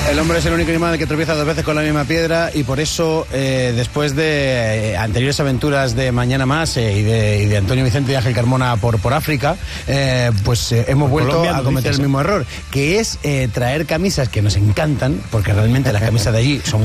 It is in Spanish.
El hombre es el único animal que tropieza 2 veces con la misma piedra y por eso, después de anteriores aventuras de Mañana Más y de Antonio Vicente y Ángel Carmona por África, hemos vuelto Colombia, a cometer el mismo error, que es traer camisas que nos encantan, porque realmente las camisas de allí son